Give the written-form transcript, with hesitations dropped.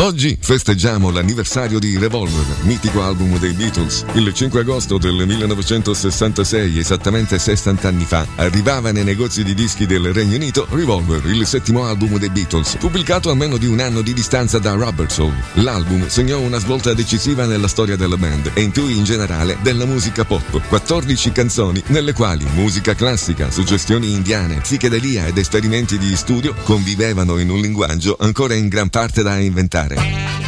Oggi festeggiamo l'anniversario di Revolver, mitico album dei Beatles. Il 5 agosto del 1966, esattamente 60 anni fa, arrivava nei negozi di dischi del Regno Unito Revolver, il settimo album dei Beatles, pubblicato a meno di un anno di distanza da Rubber Soul. L'album segnò una svolta decisiva nella storia della band e in più in generale della musica pop. 14 canzoni nelle quali musica classica, suggestioni indiane, psichedelia ed esperimenti di studio convivevano in un linguaggio ancora in gran parte da inventare.